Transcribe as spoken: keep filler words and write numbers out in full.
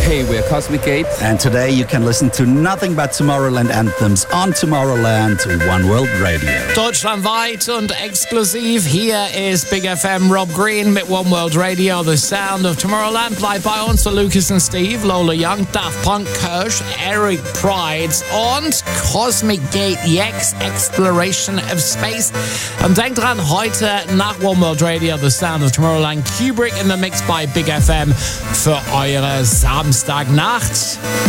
Hey, we're Cosmic Gate. And today you can listen to nothing but Tomorrowland anthems on Tomorrowland One World Radio. Deutschlandweit und exklusiv. Hier ist Big F M Rob Green mit One World Radio, the sound of Tomorrowland. Bleibt bei uns für Lucas und Steve, Lola Young, Daft Punk, Kirsch, Eric Prydz und Cosmic Gate X, Exploration of Space. Und denkt dran, heute nach One World Radio, the sound of Tomorrowland, Kubrick in the Mix bei Big F M für eure Samstagnacht.